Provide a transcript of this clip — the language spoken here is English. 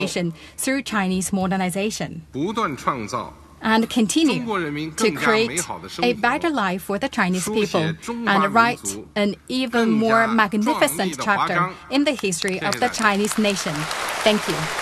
through Chinese modernization 不断创造 and continue to create a better life for the Chinese people and write an even more magnificent chapter in the history of the Chinese nation. Thank you.